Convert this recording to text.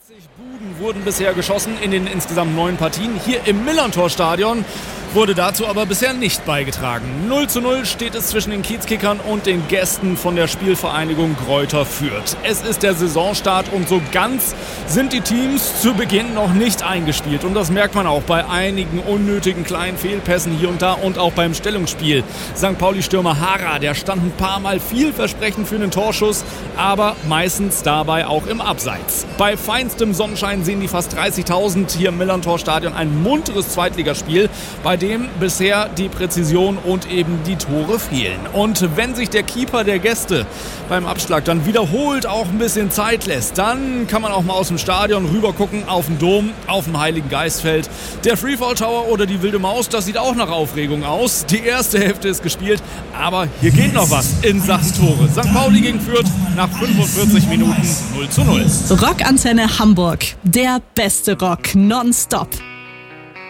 Buden wurden bisher geschossen in den insgesamt 9 Partien. Hier im Millerntor-Stadion wurde dazu aber bisher nicht beigetragen. 0:0 steht es zwischen den Kiezkickern und den Gästen von der Spielvereinigung Greuther Fürth. Es ist der Saisonstart und so ganz sind die Teams zu Beginn noch nicht eingespielt. Und das merkt man auch bei einigen unnötigen kleinen Fehlpässen hier und da und auch beim Stellungsspiel. St. Pauli-Stürmer Hara, der stand ein paar Mal vielversprechend für einen Torschuss, aber meistens dabei auch im Abseits. Bei feinstem Sonnenschein sehen die fast 30.000 hier im Millerntor-Stadion ein munteres Zweitligaspiel, bei dem bisher die Präzision und eben die Tore fehlen. Und wenn sich der Keeper der Gäste beim Abschlag dann wiederholt auch ein bisschen Zeit lässt, dann kann man auch mal aus dem Stadion rüber gucken auf den Dom, auf dem Heiligen Geistfeld. Der Freefall Tower oder die Wilde Maus, das sieht auch nach Aufregung aus. Die erste Hälfte ist gespielt, aber hier geht noch was in Sachen Tore. St. Pauli gegen Fürth nach 45 Minuten 0:0. Rockantenne Hamburg, der beste Rock nonstop.